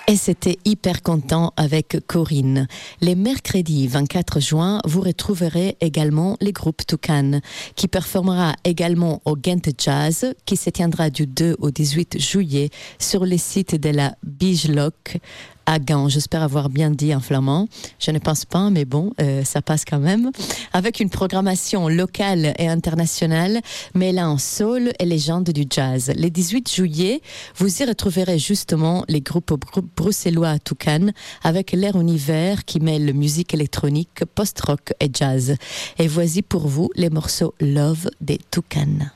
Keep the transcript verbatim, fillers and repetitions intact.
Et c'était hyper content avec Corinne. Les mercredis vingt-quatre juin, vous retrouverez également les groupes Toucan, qui performera également au Ghent Jazz, qui se tiendra du deux au dix-huit juillet sur le site de la Bigelock à Gand. J'espère avoir bien dit en flamand. Je ne pense pas, mais bon, euh, ça passe quand même. Avec une programmation locale et internationale, mêlant soul et légende du jazz. Le dix-huit juillet, vous y retrouverez justement les groupes bruxellois à Toucan, avec leur univers qui mêle musique électronique, post-rock et jazz. Et voici pour vous les morceaux Love des Toucan.